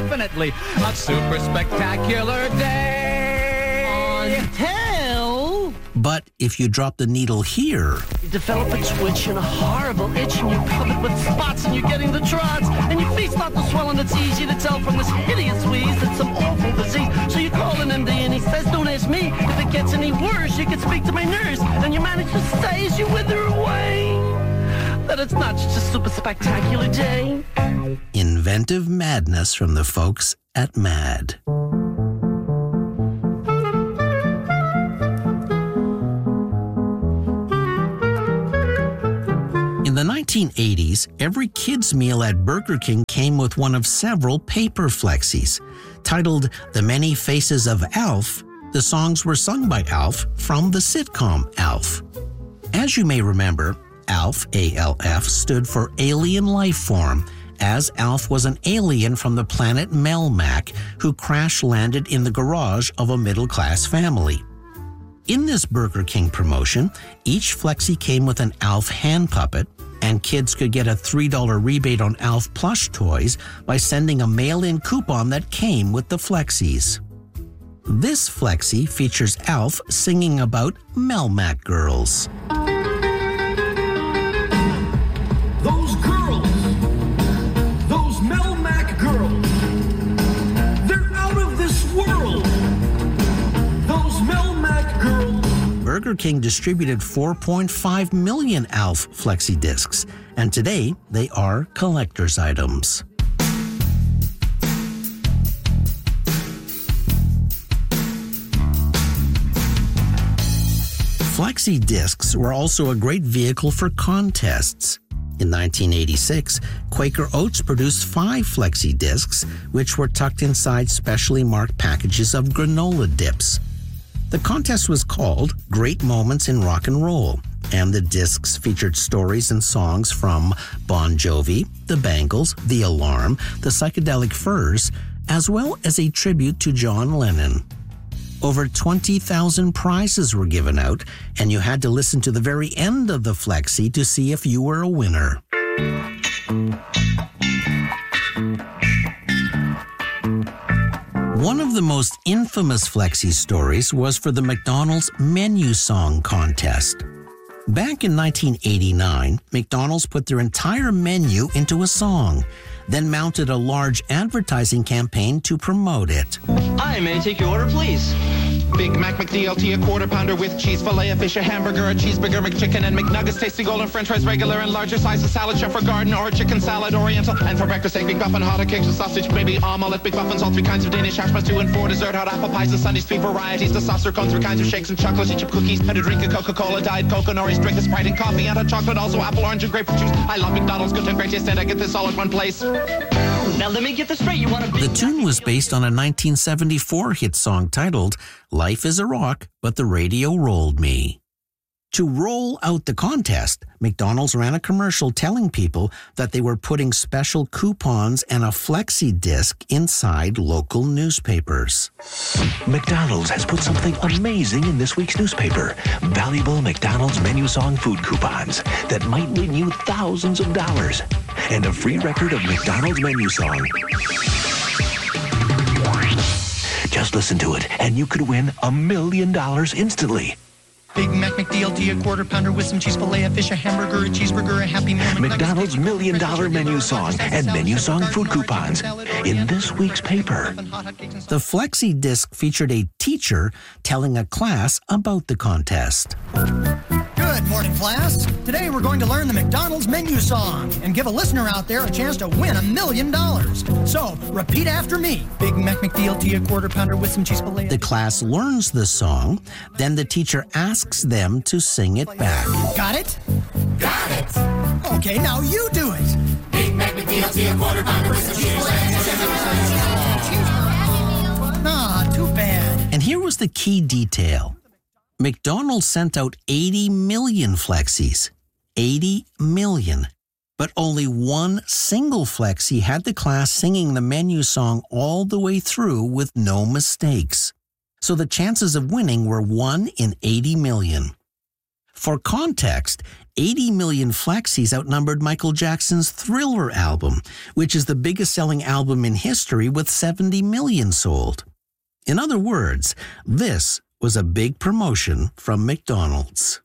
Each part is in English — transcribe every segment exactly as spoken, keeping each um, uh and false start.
definitely a super spectacular day. Until... But if you drop the needle here... You develop a twitch and a horrible itch, and you're covered with spots, and you're getting the trots, and your feet start to swell, and it's easy to tell from this hideous wheeze it's some awful disease. So you call an M D, and he says, don't ask me. If it gets any worse, you can speak to my nurse, and you manage to say as you wither away that it's not just a super spectacular day. Inventive madness from the folks at MAD. In the nineteen eighties, every kid's meal at Burger King came with one of several paper Flexies. Titled The Many Faces of Alf, the songs were sung by Alf from the sitcom Alf. As you may remember, ALF, A L F, stood for Alien Life Form, as Alf was an alien from the planet Melmac who crash-landed in the garage of a middle-class family. In this Burger King promotion, each Flexi came with an Alf hand puppet, and kids could get a three dollars rebate on Alf plush toys by sending a mail-in coupon that came with the Flexis. This Flexi features Alf singing about Melmac girls. Those girls, those Melmac girls, they're out of this world. Those Melmac girls. Burger King distributed four point five million Alf Flexi discs, and today they are collector's items. Flexi discs were also a great vehicle for contests. In nineteen eighty-six, Quaker Oats produced five Flexi discs, which were tucked inside specially marked packages of granola dips. The contest was called Great Moments in Rock and Roll, and the discs featured stories and songs from Bon Jovi, the Bangles, The Alarm, the Psychedelic Furs, as well as a tribute to John Lennon. Over twenty thousand prizes were given out, and you had to listen to the very end of the Flexi to see if you were a winner. One of the most infamous Flexi stories was for the McDonald's Menu Song Contest. Back in nineteen eighty-nine, McDonald's put their entire menu into a song, then mounted a large advertising campaign to promote it. Hi, may I take your order, please? Big Mac, McDLT, a quarter pounder with cheese, filet of fish, a hamburger, a cheeseburger, McChicken, and McNuggets, tasty golden french fries, regular and larger size, a salad, chef or garden, or chicken salad, oriental, and for breakfast, egg, big muffin, hot cakes with sausage, maybe omelette, big muffins, all three kinds of Danish hash browns, two and four, dessert, hot apple pies, the Sundays, three varieties, the saucer cone, three kinds of shakes and chocolates, chip cookies, and a drink of Coca-Cola, Diet Coke, an orange drink, a Sprite, and coffee, and hot chocolate, also apple, orange, and grapefruit juice. I love McDonald's, good and great taste, and I get this all at one place. Now let me get this straight. You want a big... The tune was based on a nineteen seventy-four hit song titled Life is a Rock, But the Radio Rolled Me. To roll out the contest, McDonald's ran a commercial telling people that they were putting special coupons and a Flexi disc inside local newspapers. McDonald's has put something amazing in this week's newspaper. Valuable McDonald's Menu Song food coupons that might win you thousands of dollars. And a free record of McDonald's Menu Song. Just listen to it, and you could win a million dollars instantly. Big Mac, McDLT, a quarter pounder with some cheese, filet of fish, a hamburger, a cheeseburger, a Happy Meal. McDonald's Million Dollar Menu Song and Menu Song food coupons in this week's paper. The Flexi disc featured a teacher telling a class about the contest. Good morning, class. Today we're going to learn the McDonald's Menu Song and give a listener out there a chance to win a million dollars. So, repeat after me. Big Mac, McDLT, a quarter pounder with some cheese, filet. The class learns the song, then the teacher asks them to sing it back. Got it? Got it. Okay, now you do it. Big Mac, McDLT, a quarter pounder with some cheese, Ah, too bad. And here was the key detail. McDonald's sent out eighty million Flexis. eighty million. But only one single Flexi had the class singing the menu song all the way through with no mistakes. So the chances of winning were one in eighty million. For context, eighty million Flexies outnumbered Michael Jackson's Thriller album, which is the biggest-selling album in history with seventy million sold. In other words, this was a big promotion from McDonald's.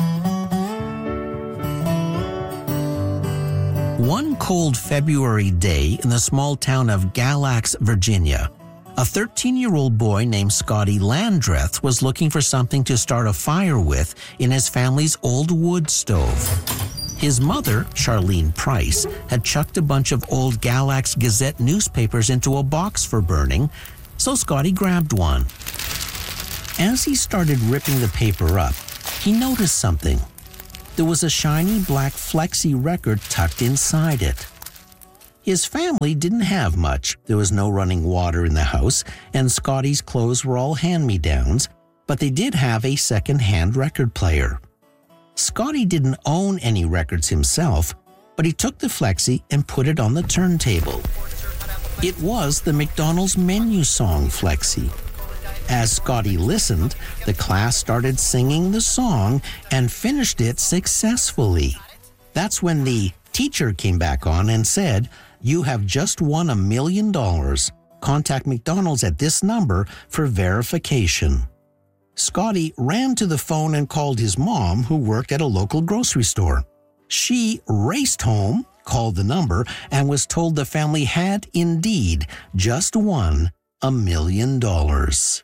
One cold February day in the small town of Galax, Virginia, a thirteen-year-old boy named Scotty Landreth was looking for something to start a fire with in his family's old wood stove. His mother, Charlene Price, had chucked a bunch of old Galax Gazette newspapers into a box for burning, so Scotty grabbed one. As he started ripping the paper up, he noticed something. There was a shiny black Flexi record tucked inside it. His family didn't have much. There was no running water in the house, and Scotty's clothes were all hand-me-downs, but they did have a second-hand record player. Scotty didn't own any records himself, but he took the Flexi and put it on the turntable. It was the McDonald's menu song Flexi. As Scotty listened, the class started singing the song and finished it successfully. That's when the teacher came back on and said, "You have just won a million dollars. Contact McDonald's at this number for verification." Scotty ran to the phone and called his mom, who worked at a local grocery store. She raced home, called the number, and was told the family had indeed just won a million dollars.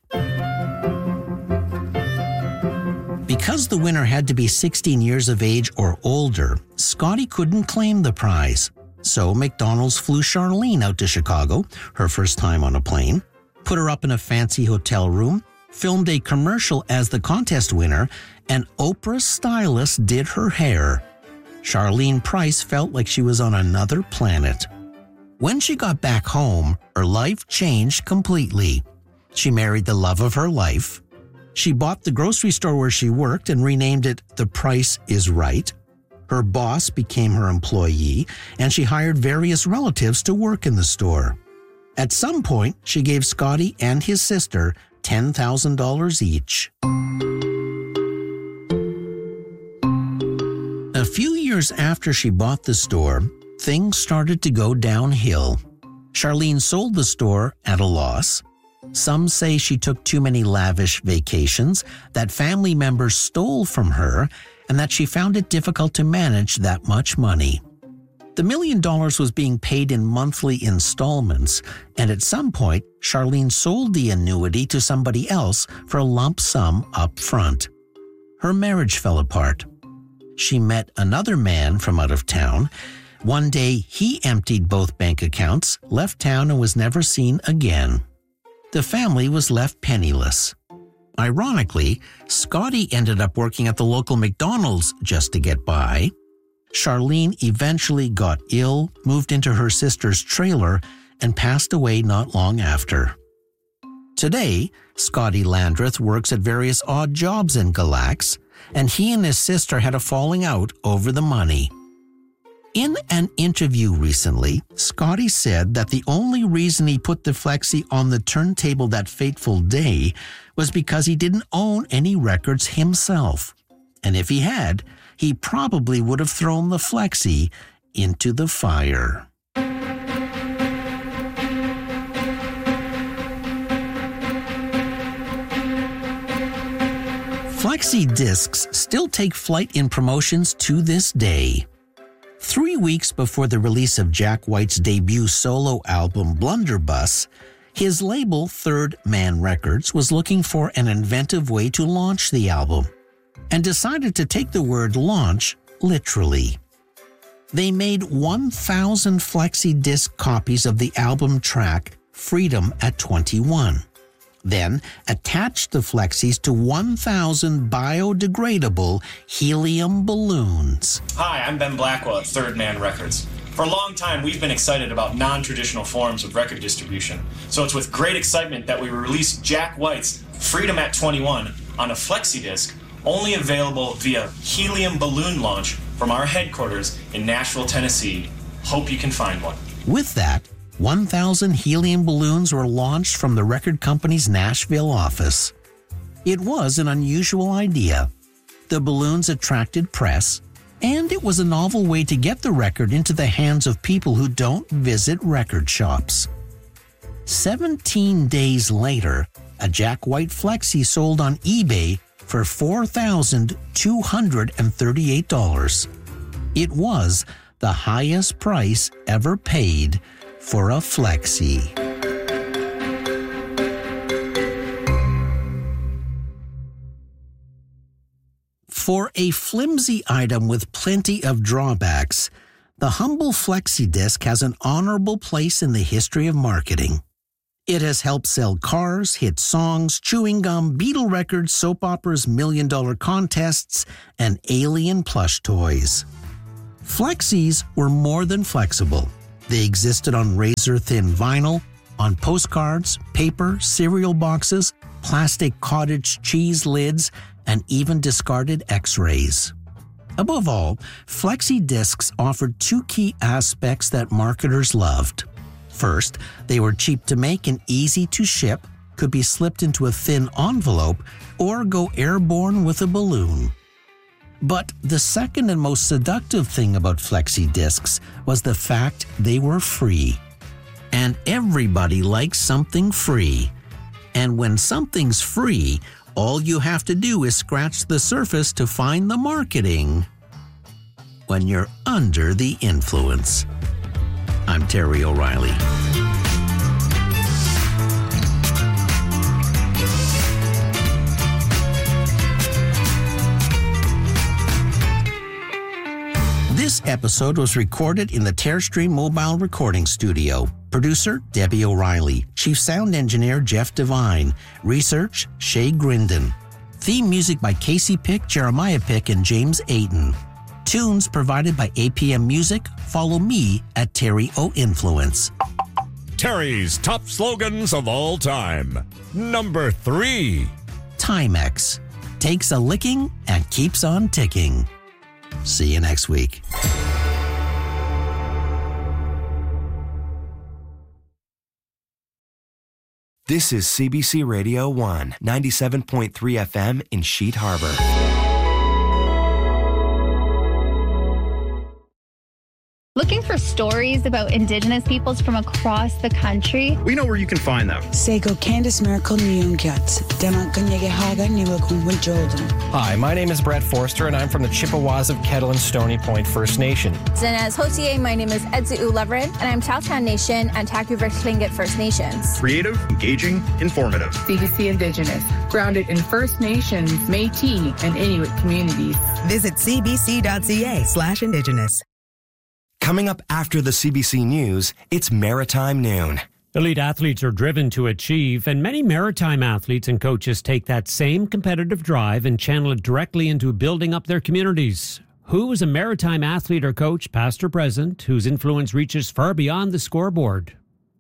Because the winner had to be sixteen years of age or older, Scotty couldn't claim the prize. So McDonald's flew Charlene out to Chicago, her first time on a plane, put her up in a fancy hotel room, filmed a commercial as the contest winner, and Oprah's stylist did her hair. Charlene Price felt like she was on another planet. When she got back home, her life changed completely. She married the love of her life. She bought the grocery store where she worked and renamed it The Price is Right. Her boss became her employee, and she hired various relatives to work in the store. At some point, she gave Scotty and his sister ten thousand dollars each. A few years after she bought the store, things started to go downhill. Charlene sold the store at a loss. Some say she took too many lavish vacations, that family members stole from her, and that she found it difficult to manage that much money. The million dollars was being paid in monthly installments, and at some point, Charlene sold the annuity to somebody else for a lump sum up front. Her marriage fell apart. She met another man from out of town. One day, he emptied both bank accounts, left town, and was never seen again. The family was left penniless. Ironically, Scotty ended up working at the local McDonald's just to get by. Charlene eventually got ill, moved into her sister's trailer, and passed away not long after. Today, Scotty Landreth works at various odd jobs in Galax, and he and his sister had a falling out over the money. In an interview recently, Scotty said that the only reason he put the Flexi on the turntable that fateful day was because he didn't own any records himself. And if he had, he probably would have thrown the Flexi into the fire. Flexi discs still take flight in promotions to this day. Three weeks before the release of Jack White's debut solo album Blunderbuss, his label Third Man Records was looking for an inventive way to launch the album, and decided to take the word launch literally. They made one thousand Flexi disc copies of the album track Freedom at twenty-one. Then attached the Flexis to one thousand biodegradable helium balloons. Hi, I'm Ben Blackwell at Third Man Records. For a long time, we've been excited about non-traditional forms of record distribution. So it's with great excitement that we released Jack White's Freedom at twenty-one on a Flexi disc, only available via helium balloon launch from our headquarters in Nashville, Tennessee. Hope you can find one. With that, one thousand helium balloons were launched from the record company's Nashville office. It was an unusual idea. The balloons attracted press, And it was a novel way to get the record into the hands of people who don't visit record shops. Seventeen days later, a Jack White Flexi sold on eBay for four thousand two hundred thirty-eight dollars. It was the highest price ever paid for a Flexi. For a flimsy item with plenty of drawbacks, the humble Flexi Disc has an honorable place in the history of marketing. It has helped sell cars, hit songs, chewing gum, Beatle records, soap operas, million-dollar contests, and alien plush toys. Flexis were more than flexible. They existed on razor-thin vinyl, on postcards, paper, cereal boxes, plastic cottage cheese lids, and even discarded X-rays. Above all, Flexi discs offered two key aspects that marketers loved. First, they were cheap to make and easy to ship, could be slipped into a thin envelope, or go airborne with a balloon. But the second and most seductive thing about Flexi discs was the fact they were free. And everybody likes something free. And when something's free, all you have to do is scratch the surface to find the marketing. When you're under the influence. I'm Terry O'Reilly. This episode was recorded in the Terrestream Mobile Recording Studio. Producer, Debbie O'Reilly. Chief Sound Engineer, Jeff Devine. Research, Shay Grindon. Theme music by Casey Pick, Jeremiah Pick, and James Ayton. Tunes provided by A P M Music. Follow me at Terry O Influence. Terry's top slogans of all time. Number three. Timex. Takes a licking and keeps on ticking. See you next week. This is C B C Radio one, ninety-seven point three F M in Sheet Harbor. Looking for stories about Indigenous peoples from across the country? We know where you can find them. Sego Candice Miracle Nyungyat, Dema Kanyegehaga Niwakum Jordan. Hi, my name is Brett Forster, and I'm from the Chippewas of Kettle and Stony Point First Nation. Zinez Hotier, my name is Edzi Ulevred, and I'm Chowtown Nation and Taku-Rick Tlingit First Nations. Creative, engaging, informative. C B C Indigenous, grounded in First Nations, Métis, and Inuit communities. Visit cbc.ca slash Indigenous. Coming up after the C B C News, it's Maritime Noon. Elite athletes are driven to achieve, and many maritime athletes and coaches take that same competitive drive and channel it directly into building up their communities. Who is a maritime athlete or coach, past or present, whose influence reaches far beyond the scoreboard?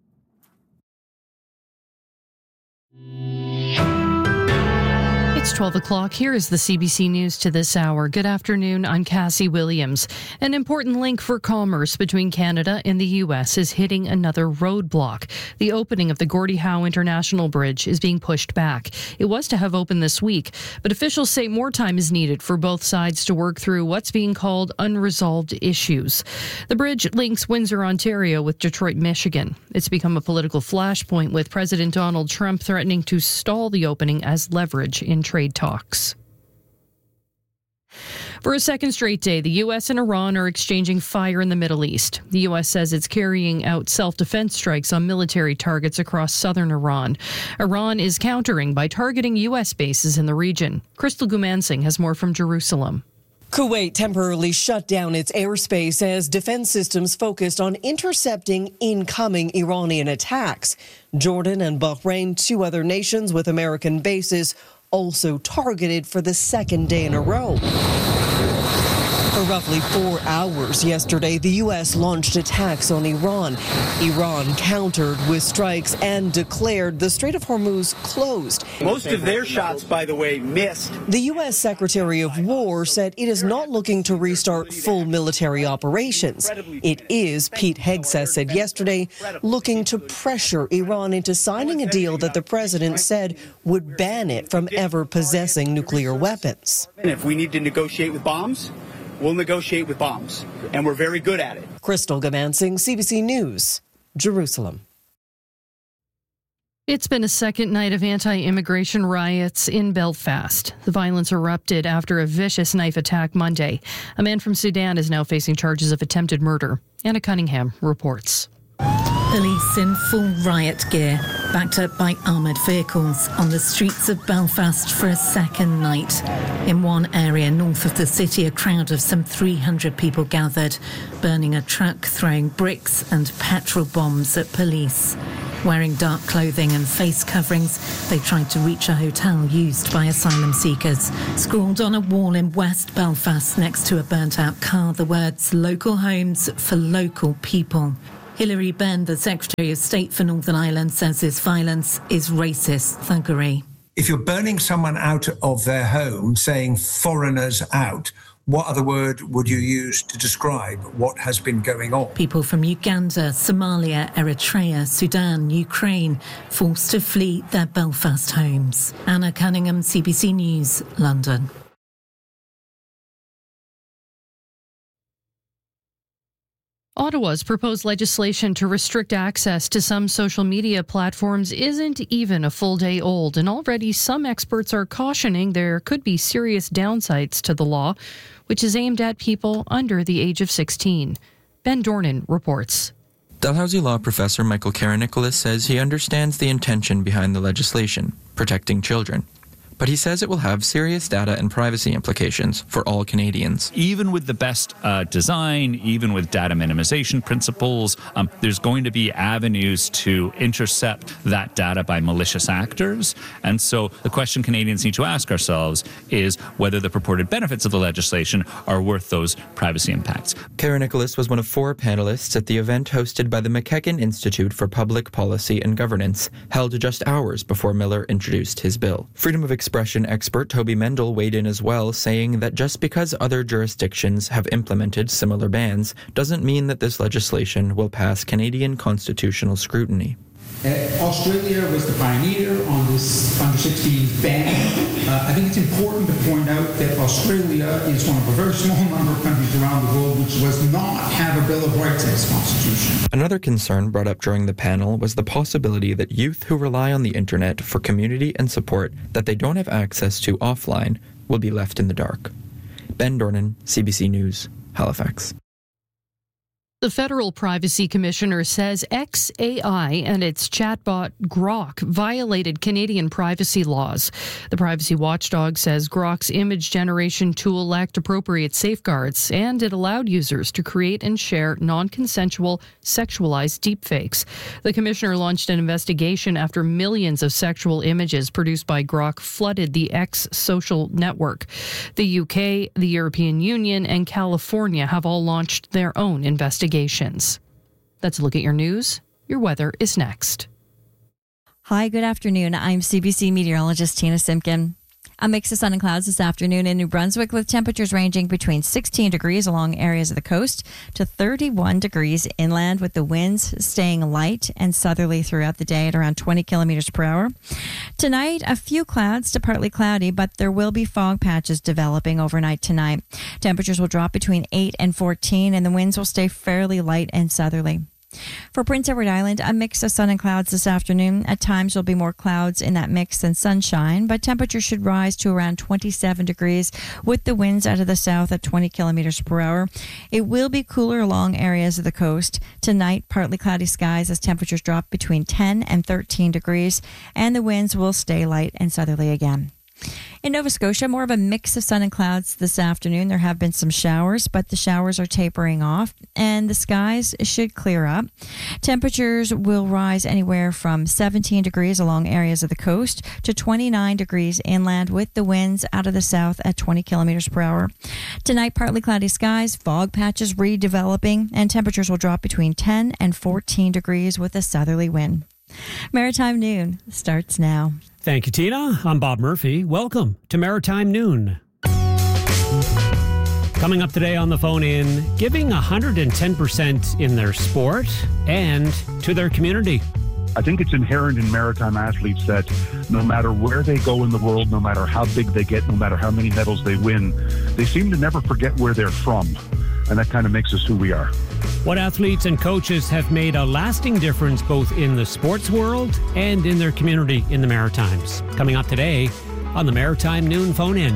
It's twelve o'clock. Here is the C B C News to this hour. Good afternoon. I'm Cassie Williams. An important link for commerce between Canada and the U S is hitting another roadblock. The opening of the Gordie Howe International Bridge is being pushed back. It was to have opened this week, but officials say more time is needed for both sides to work through what's being called unresolved issues. The bridge links Windsor, Ontario with Detroit, Michigan. It's become a political flashpoint, with President Donald Trump threatening to stall the opening as leverage in trade talks. For a second straight day, the U S and Iran are exchanging fire in the Middle East. The U S says it's carrying out self-defense strikes on military targets across southern Iran. Iran is countering by targeting U S bases in the region. Crystal Gumansing has more from Jerusalem. Kuwait temporarily shut down its airspace as defense systems focused on intercepting incoming Iranian attacks. Jordan and Bahrain, two other nations with American bases, also targeted for the second day in a row. For roughly four hours yesterday, the U S launched attacks on Iran. Iran countered with strikes and declared the Strait of Hormuz closed. Most of their shots, by the way, missed. The U S Secretary of War said it is not looking to restart full military operations. It is, Pete Hegseth said yesterday, looking to pressure Iran into signing a deal that the president said would ban it from ever possessing nuclear weapons. And if we need to negotiate with bombs, we'll negotiate with bombs, and we're very good at it. Crystal Gamansing, C B C News, Jerusalem. It's been a second night of anti-immigration riots in Belfast. The violence erupted after a vicious knife attack Monday. A man from Sudan is now facing charges of attempted murder. Anna Cunningham reports. Police in full riot gear, backed up by armoured vehicles on the streets of Belfast for a second night. In one area north of the city, a crowd of some three hundred people gathered, burning a truck, throwing bricks and petrol bombs at police. Wearing dark clothing and face coverings, they tried to reach a hotel used by asylum seekers. Scrawled on a wall in West Belfast next to a burnt-out car, the words, "Local homes for local people." Hilary Benn, the Secretary of State for Northern Ireland, says this violence is racist thuggery. If you're burning someone out of their home, saying foreigners out, what other word would you use to describe what has been going on? People from Uganda, Somalia, Eritrea, Sudan, Ukraine, forced to flee their Belfast homes. Anna Cunningham, C B C News, London. Ottawa's proposed legislation to restrict access to some social media platforms isn't even a full day old, and already some experts are cautioning there could be serious downsides to the law, which is aimed at people under the age of sixteen. Ben Dornan reports. Dalhousie law professor Michael Karanicolas says he understands the intention behind the legislation, protecting children. But he says it will have serious data and privacy implications for all Canadians. Even with the best uh, design, even with data minimization principles, um, there's going to be avenues to intercept that data by malicious actors. And so the question Canadians need to ask ourselves is whether the purported benefits of the legislation are worth those privacy impacts. Karanicolas was one of four panelists at the event hosted by the McKegan Institute for Public Policy and Governance, held just hours before Miller introduced his bill. Freedom of Expression expert Toby Mendel weighed in as well, saying that just because other jurisdictions have implemented similar bans doesn't mean that this legislation will pass Canadian constitutional scrutiny. Uh, Australia was the pioneer on this under sixteens ban. Uh, I think it's important to point out that Australia is one of a very small number of countries around the world which does not have a Bill of Rights in its constitution. Another concern brought up during the panel was the possibility that youth who rely on the internet for community and support that they don't have access to offline will be left in the dark. Ben Dornan, C B C News, Halifax. The Federal Privacy Commissioner says X A I and its chatbot Grok violated Canadian privacy laws. The privacy watchdog says Grok's image generation tool lacked appropriate safeguards, and it allowed users to create and share non-consensual, sexualized deepfakes. The commissioner launched an investigation after millions of sexual images produced by Grok flooded the X social network. The U K, the European Union, and California have all launched their own investigations. Let's look at your news. Your weather is next. Hi, good afternoon. I'm C B C meteorologist Tina Simpkin. A mix of sun and clouds this afternoon in New Brunswick, with temperatures ranging between sixteen degrees along areas of the coast to thirty-one degrees inland, with the winds staying light and southerly throughout the day at around twenty kilometers per hour. Tonight, a few clouds to partly cloudy, but there will be fog patches developing overnight tonight. Temperatures will drop between eight and fourteen, and the winds will stay fairly light and southerly. For Prince Edward Island, a mix of sun and clouds this afternoon. At times, there'll be more clouds in that mix than sunshine, but temperatures should rise to around twenty-seven degrees with the winds out of the south at twenty kilometers per hour. It will be cooler along areas of the coast. Tonight, partly cloudy skies as temperatures drop between ten and thirteen degrees, and the winds will stay light and southerly again. In Nova Scotia, more of a mix of sun and clouds this afternoon. There have been some showers, but the showers are tapering off, and the skies should clear up. Temperatures will rise anywhere from seventeen degrees along areas of the coast to twenty-nine degrees inland, with the winds out of the south at twenty kilometers per hour. Tonight, partly cloudy skies, fog patches redeveloping, and temperatures will drop between ten and fourteen degrees with a southerly wind. Maritime Noon starts now. Thank you, Tina. I'm Bob Murphy. Welcome to Maritime Noon. Coming up today on the phone in, giving one hundred ten percent in their sport and to their community. I think it's inherent in maritime athletes that no matter where they go in the world, no matter how big they get, no matter how many medals they win, they seem to never forget where they're from. And that kind of makes us who we are. What athletes and coaches have made a lasting difference both in the sports world and in their community in the Maritimes. Coming up today on the Maritime Noon Phone-In.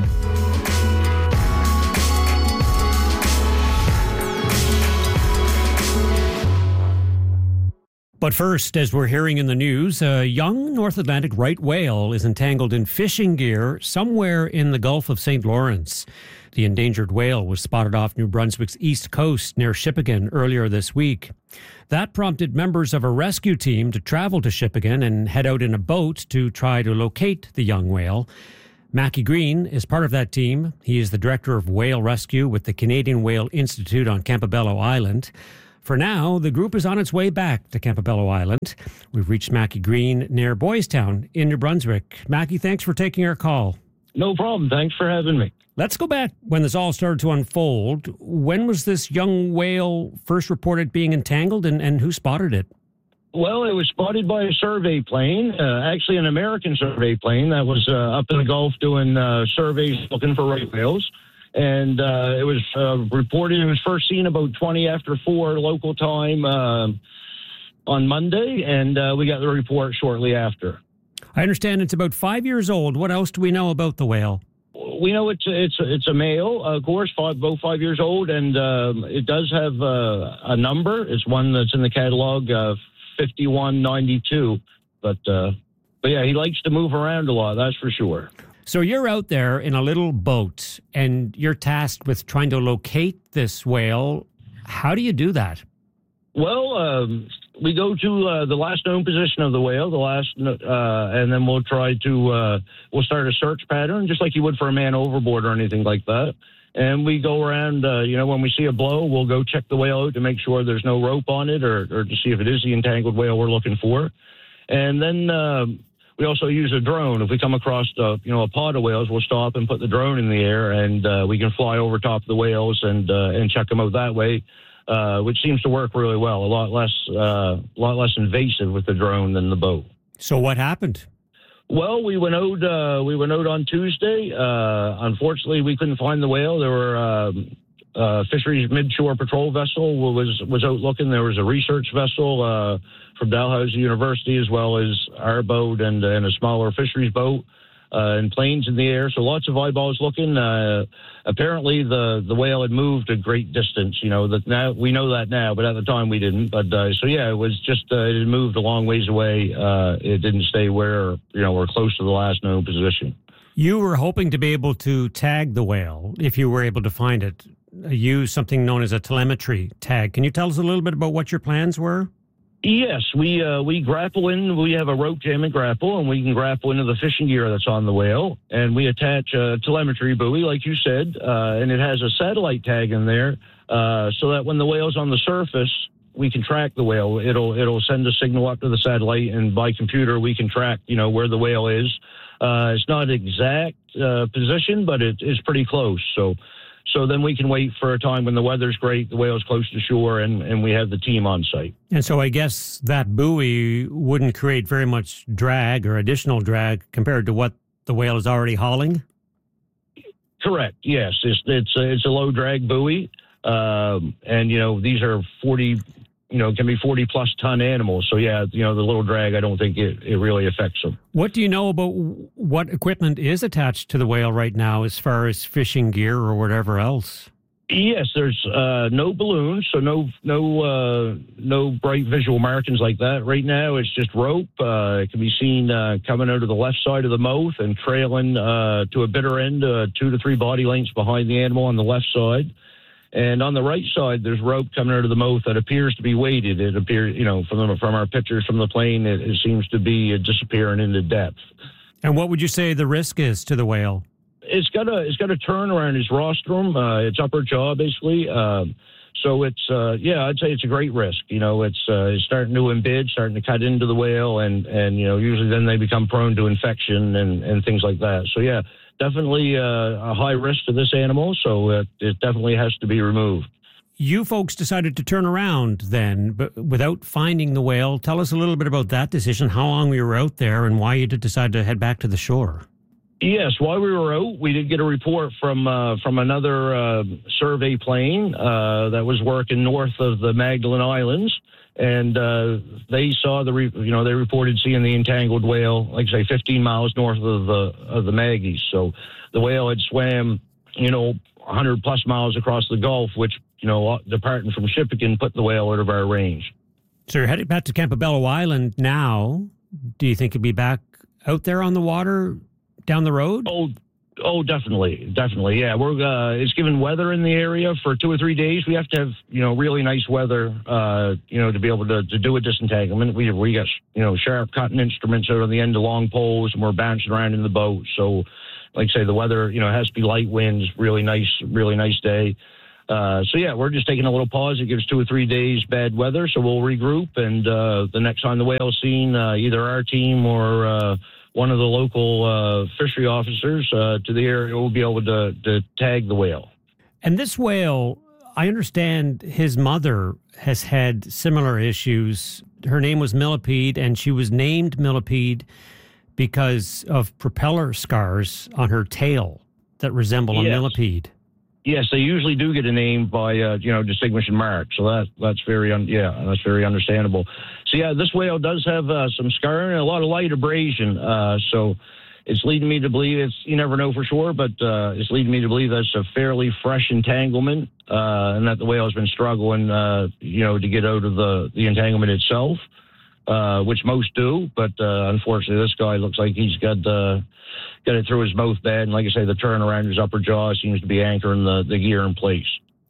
But first, as we're hearing in the news, a young North Atlantic right whale is entangled in fishing gear somewhere in the Gulf of Saint Lawrence. The endangered whale was spotted off New Brunswick's east coast near Shippagan earlier this week. That prompted members of a rescue team to travel to Shippagan and head out in a boat to try to locate the young whale. Mackie Green is part of that team. He is the director of whale rescue with the Canadian Whale Institute on Campobello Island. For now, the group is on its way back to Campobello Island. We've reached Mackie Green near Boys Town in New Brunswick. Mackie, thanks for taking our call. No problem. Thanks for having me. Let's go back when this all started to unfold. When was this young whale first reported being entangled, and, and who spotted it? Well, it was spotted by a survey plane, uh, actually an American survey plane that was uh, up in the Gulf doing uh, surveys looking for right whales. And uh, it was uh, reported, it was first seen about twenty after four local time uh, on Monday, and uh, we got the report shortly after. I understand it's about five years old. What else do we know about the whale? We know it's it's it's a male, of course, five, both five years old, and um, it does have uh, a number. It's one that's in the catalog, uh, fifty-one ninety-two. But uh, but yeah, he likes to move around a lot. That's for sure. So you're out there in a little boat, and you're tasked with trying to locate this whale. How do you do that? Well, um, we go to uh, the last known position of the whale, the last, uh, and then we'll try to uh, we'll start a search pattern, just like you would for a man overboard or anything like that. And we go around, uh, you know, when we see a blow, we'll go check the whale out to make sure there's no rope on it, or, or to see if it is the entangled whale we're looking for. And then uh, we also use a drone. If we come across, uh, you know, a pod of whales, we'll stop and put the drone in the air, and uh, we can fly over top of the whales and uh, and check them out that way, uh, which seems to work really well. A lot less, uh, a lot less invasive with the drone than the boat. So what happened? Well, we went out. Uh, we went out on Tuesday. Uh, unfortunately, we couldn't find the whale. There were um, uh, fisheries midshore patrol vessel was was out looking. There was a research vessel uh, from Dalhousie University, as well as our boat and, and a smaller fisheries boat, uh, and planes in the air. So lots of eyeballs looking. Uh, apparently, the, the whale had moved a great distance. You know that now we know that now, but at the time we didn't. But uh, so yeah, it was just uh, it had moved a long ways away. Uh, it didn't stay where you know we're close to the last known position. You were hoping to be able to tag the whale if you were able to find it. Use something known as a telemetry tag. Can you tell us a little bit about what your plans were? Yes, we uh, we grapple in. We have a rope jam and grapple, and we can grapple into the fishing gear that's on the whale, and we attach a telemetry buoy, like you said, uh, and it has a satellite tag in there, uh, so that when the whale's on the surface, we can track the whale. It'll it'll send a signal up to the satellite, and by computer we can track, you know, where the whale is. Uh, it's not exact uh, position, but it is pretty close. So. So then we can wait for a time when the weather's great, the whale's close to shore, and, and we have the team on site. And so I guess that buoy wouldn't create very much drag or additional drag compared to what the whale is already hauling? Correct, yes. It's it's a, it's a low drag buoy. Um, and, you know, these are forty, you know, can be forty plus ton animals. So, yeah, you know, the little drag, I don't think it, it really affects them. What do you know about what equipment is attached to the whale right now as far as fishing gear or whatever else? Yes, there's uh, no balloons, so no no uh, no bright visual markings like that. Right now, it's just rope. Uh, it can be seen uh, coming out of the left side of the mouth and trailing uh, to a bitter end, uh, two to three body lengths behind the animal on the left side. And on the right side, there's rope coming out of the mouth that appears to be weighted. It appears, you know, from the, from our pictures from the plane, it, it seems to be disappearing into depth. And what would you say the risk is to the whale? It's got a it's got a turn around its rostrum, uh, its upper jaw, basically. Um, so it's uh, yeah, I'd say it's a great risk. You know, it's uh, it's starting to embed, starting to cut into the whale, and and you know, usually then they become prone to infection and and things like that. So yeah. Definitely uh, a high risk to this animal, so it, it definitely has to be removed. you folks decided to turn around then, but without finding the whale. Tell us a little bit about that decision, how long we were out there, and why you did decide to head back to the shore. Yes, while we were out, we did get a report from uh, from another uh, survey plane uh, that was working north of the Magdalen Islands, and uh, they saw the re- you know they reported seeing the entangled whale, like I say, fifteen miles north of the of the Maggies. So the whale had swam, you know, one hundred plus miles across the Gulf, which, you know, departing from Shippagan put the whale out of our range. So you're heading back to Campobello Island now. Do you think you'll be back out there on the water down the road? Oh, oh, definitely, definitely. Yeah, we're. Uh, it's given weather in the area for two or three days. We have to have, you know, really nice weather, uh, you know, to be able to, to do a disentanglement. We we got, you know, sharp cutting instruments out on the end of long poles, and we're bouncing around in the boat. So, like I say, the weather, you know, it has to be light winds, really nice, really nice day. Uh, so yeah, we're just taking a little pause. It gives two or three days bad weather, so we'll regroup, and uh, the next time the whale's seen, uh, either our team or uh, one of the local uh, fishery officers uh, to the area will be able to, to tag the whale. And this whale, I understand his mother has had similar issues. Her name was Millipede, and she was named Millipede because of propeller scars on her tail that resemble Yes. a millipede. Yes, they usually do get a name by uh, you know distinguishing mark. So that that's very un- yeah that's very understandable. So yeah, this whale does have uh, some scarring and a lot of light abrasion. Uh, so it's leading me to believe it's you never know for sure, but uh, it's leading me to believe that's a fairly fresh entanglement, uh, and that the whale has been struggling uh, you know to get out of the the entanglement itself, uh, which most do. But uh, unfortunately, this guy looks like he's got uh, got it through his mouth bad, and like I say, the turn around his upper jaw seems to be anchoring the, the gear in place.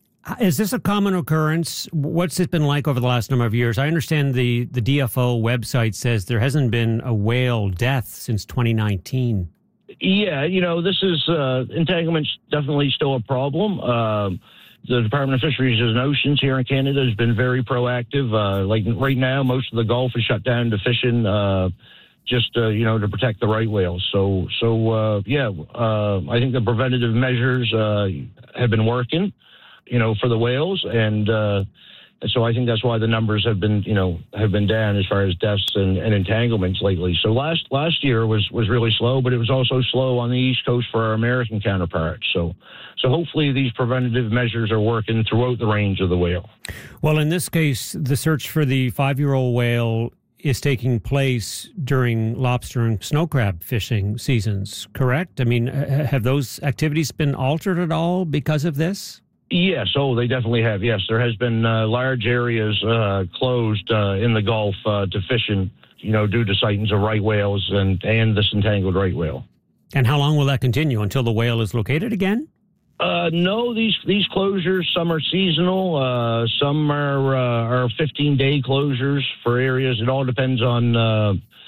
Is this a common occurrence? What's it been like over the last number of years? I understand the, the D F O website says there hasn't been a whale death since twenty nineteen. Yeah, you know, this is uh, entanglement's definitely still a problem. Uh, the Department of Fisheries and Oceans here in Canada has been very proactive. Uh, like right now, most of the Gulf is shut down to fishing. Uh, just, uh, you know, to protect the right whales. So, so uh, yeah, uh, I think the preventative measures uh, have been working, you know, for the whales. And, uh, and so I think that's why the numbers have been, you know, have been down as far as deaths and, and entanglements lately. So last last year was, was really slow, but it was also slow on the East Coast for our American counterparts. So, so hopefully these preventative measures are working throughout the range of the whale. Well, in this case, the search for the five-year-old whale is taking place during lobster and snow crab fishing seasons, correct? I mean, have those activities been altered at all because of this? Yes, oh, they definitely have. Yes, there has been uh, large areas uh, closed uh, in the Gulf uh, to fishing, you know, due to sightings of right whales and, and this entangled right whale. And how long will that continue, until the whale is located again? Uh, no, these these closures, some are seasonal, uh, some are uh, are fifteen-day closures for areas. It all depends on uh,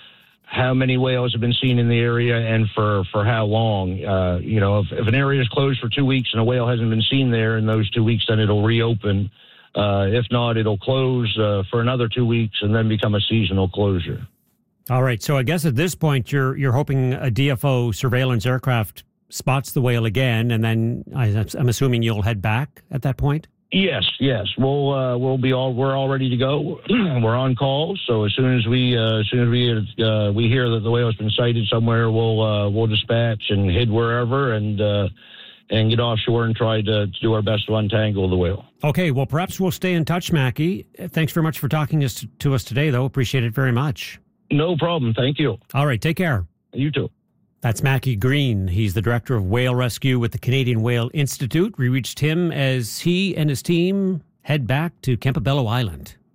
how many whales have been seen in the area and for, for how long. Uh, you know, if, if an area is closed for two weeks and a whale hasn't been seen there in those two weeks, then it'll reopen. Uh, if not, it'll close uh, for another two weeks and then become a seasonal closure. All right. So I guess at this point, you're you're hoping a D F O surveillance aircraft spots the whale again, and then I, I'm assuming you'll head back at that point? Yes, yes. We'll uh, we'll be all we're all ready to go. We're on call, so as soon as we uh, as soon as we uh, we hear that the whale has been sighted somewhere, we'll uh, we'll dispatch and head wherever and uh, and get offshore and try to, to do our best to untangle the whale. Okay, well, perhaps we'll stay in touch, Mackie. Thanks very much for talking us to, to us today, though. Appreciate it very much. No problem. Thank you. All right, take care. You too. That's Mackie Green. He's the director of whale rescue with the Canadian Whale Institute. We reached him as he and his team head back to Campobello Island.